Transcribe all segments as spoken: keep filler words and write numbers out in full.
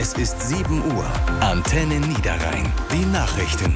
Es ist sieben Uhr. Antenne Niederrhein. Die Nachrichten.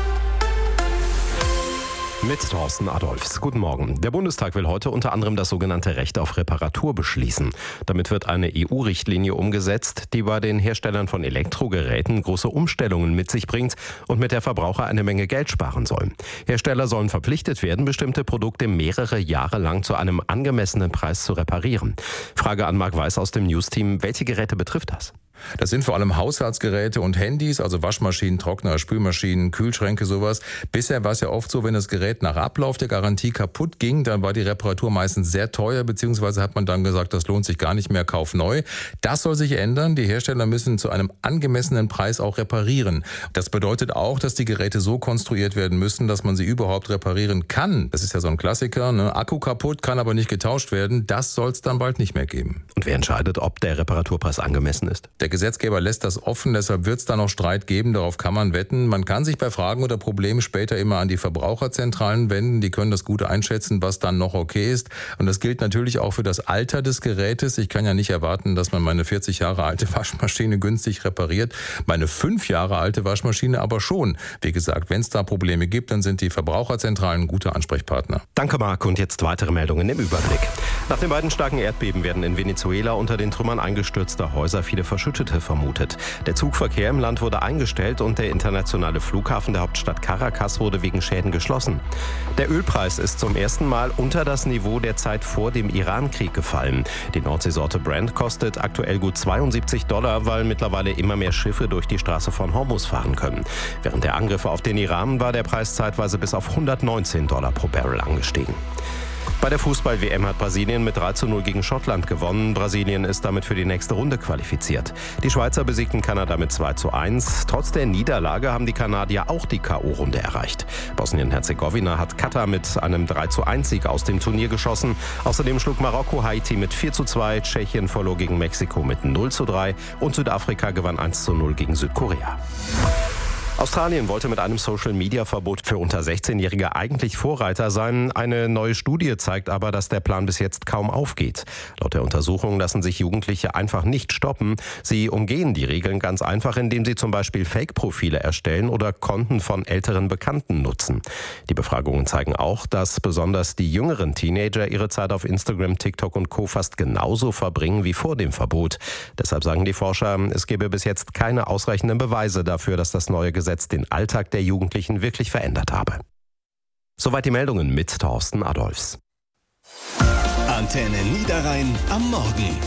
Mit Thorsten Adolfs. Guten Morgen. Der Bundestag will heute unter anderem das sogenannte Recht auf Reparatur beschließen. Damit wird eine E U-Richtlinie umgesetzt, die bei den Herstellern von Elektrogeräten große Umstellungen mit sich bringt und mit der Verbraucher eine Menge Geld sparen soll. Hersteller sollen verpflichtet werden, bestimmte Produkte mehrere Jahre lang zu einem angemessenen Preis zu reparieren. Frage an Marc Weiß aus dem News-Team. Welche Geräte betrifft das? Das sind vor allem Haushaltsgeräte und Handys, also Waschmaschinen, Trockner, Spülmaschinen, Kühlschränke, sowas. Bisher war es ja oft so, wenn das Gerät nach Ablauf der Garantie kaputt ging, dann war die Reparatur meistens sehr teuer, beziehungsweise hat man dann gesagt, das lohnt sich gar nicht mehr, kauf neu. Das soll sich ändern. Die Hersteller müssen zu einem angemessenen Preis auch reparieren. Das bedeutet auch, dass die Geräte so konstruiert werden müssen, dass man sie überhaupt reparieren kann. Das ist ja so ein Klassiker, ne? Akku kaputt, kann aber nicht getauscht werden. Das soll es dann bald nicht mehr geben. Und wer entscheidet, ob der Reparaturpreis angemessen ist? Der Gesetzgeber lässt das offen, deshalb wird es da noch Streit geben, darauf kann man wetten. Man kann sich bei Fragen oder Problemen später immer an die Verbraucherzentralen wenden, die können das gut einschätzen, was dann noch okay ist. Und das gilt natürlich auch für das Alter des Gerätes. Ich kann ja nicht erwarten, dass man meine vierzig Jahre alte Waschmaschine günstig repariert, meine fünf Jahre alte Waschmaschine aber schon. Wie gesagt, wenn es da Probleme gibt, dann sind die Verbraucherzentralen gute Ansprechpartner. Danke Marc, und jetzt weitere Meldungen im Überblick. Nach den beiden starken Erdbeben werden in Venezuela unter den Trümmern eingestürzter Häuser viele Verschüttete vermutet. Der Zugverkehr im Land wurde eingestellt und der internationale Flughafen der Hauptstadt Caracas wurde wegen Schäden geschlossen. Der Ölpreis ist zum ersten Mal unter das Niveau der Zeit vor dem Irankrieg gefallen. Die Nordseesorte Brent kostet aktuell gut zweiundsiebzig Dollar, weil mittlerweile immer mehr Schiffe durch die Straße von Hormuz fahren können. Während der Angriffe auf den Iran war der Preis zeitweise bis auf hundertneunzehn Dollar pro Barrel angestiegen. Bei der Fußball-W M hat Brasilien mit drei zu null gegen Schottland gewonnen. Brasilien ist damit für die nächste Runde qualifiziert. Die Schweizer besiegten Kanada mit zwei zu eins. Trotz der Niederlage haben die Kanadier auch die K O-Runde erreicht. Bosnien-Herzegowina hat Katar mit einem drei zu eins Sieg aus dem Turnier geschossen. Außerdem schlug Marokko Haiti mit vier zu zwei, Tschechien verlor gegen Mexiko mit null zu drei und Südafrika gewann eins zu null gegen Südkorea. Australien wollte mit einem Social-Media-Verbot für unter sechzehnjährige eigentlich Vorreiter sein. Eine neue Studie zeigt aber, dass der Plan bis jetzt kaum aufgeht. Laut der Untersuchung lassen sich Jugendliche einfach nicht stoppen. Sie umgehen die Regeln ganz einfach, indem sie zum Beispiel Fake-Profile erstellen oder Konten von älteren Bekannten nutzen. Die Befragungen zeigen auch, dass besonders die jüngeren Teenager ihre Zeit auf Instagram, TikTok und Co. fast genauso verbringen wie vor dem Verbot. Deshalb sagen die Forscher, es gebe bis jetzt keine ausreichenden Beweise dafür, dass das neue Gesetz den Alltag der Jugendlichen wirklich verändert habe. Soweit die Meldungen mit Thorsten Adolfs. Antenne Niederrhein am Morgen.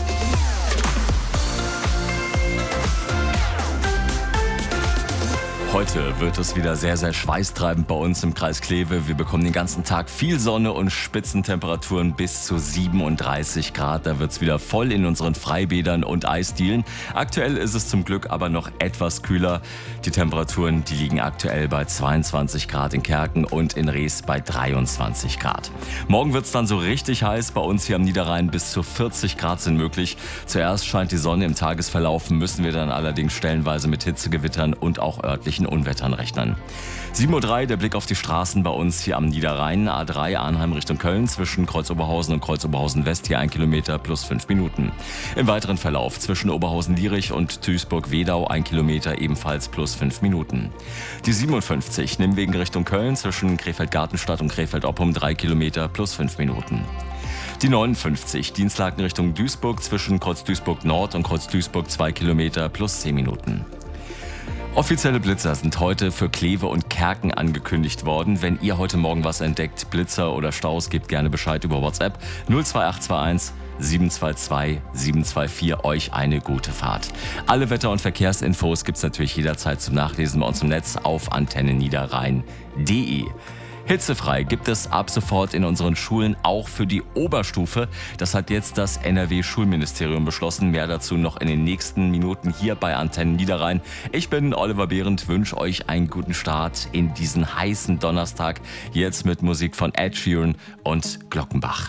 Heute wird es wieder sehr, sehr schweißtreibend bei uns im Kreis Kleve. Wir bekommen den ganzen Tag viel Sonne und Spitzentemperaturen bis zu siebenunddreißig Grad. Da wird es wieder voll in unseren Freibädern und Eisdielen. Aktuell ist es zum Glück aber noch etwas kühler. Die Temperaturen, die liegen aktuell bei zweiundzwanzig Grad in Kerken und in Rees bei dreiundzwanzig Grad. Morgen wird es dann so richtig heiß. Bei uns hier am Niederrhein bis zu vierzig Grad sind möglich. Zuerst scheint die Sonne, im Tagesverlauf müssen wir dann allerdings stellenweise mit Hitzegewittern und auch örtlichen Unwettern rechnen. sieben Uhr drei, der Blick auf die Straßen bei uns hier am Niederrhein. A drei Arnheim Richtung Köln zwischen Kreuz-Oberhausen und Kreuz-Oberhausen West hier ein Kilometer plus fünf Minuten. Im weiteren Verlauf zwischen Oberhausen-Lierich und Duisburg-Wedau ein Kilometer ebenfalls plus fünf Minuten. Die siebenundfünfzig Nimmwegen Richtung Köln zwischen Krefeld-Gartenstadt und Krefeld-Oppum drei Kilometer plus fünf Minuten. Die neunundfünfzig Dienstlaken Richtung Duisburg zwischen Kreuz-Duisburg Nord und Kreuz-Duisburg zwei Kilometer plus zehn Minuten. Offizielle Blitzer sind heute für Kleve und Kerken angekündigt worden. Wenn ihr heute Morgen was entdeckt, Blitzer oder Staus, gebt gerne Bescheid über WhatsApp null zwei acht zwei eins sieben zwei zwei sieben zwei vier. Euch eine gute Fahrt. Alle Wetter- und Verkehrsinfos gibt's natürlich jederzeit zum Nachlesen bei uns im Netz auf antenne niederrhein punkt de. Hitzefrei gibt es ab sofort in unseren Schulen auch für die Oberstufe. Das hat jetzt das N R W-Schulministerium beschlossen. Mehr dazu noch in den nächsten Minuten hier bei Antenne Niederrhein. Ich bin Oliver Behrendt, wünsche euch einen guten Start in diesen heißen Donnerstag. Jetzt mit Musik von Ed Sheeran und Glockenbach.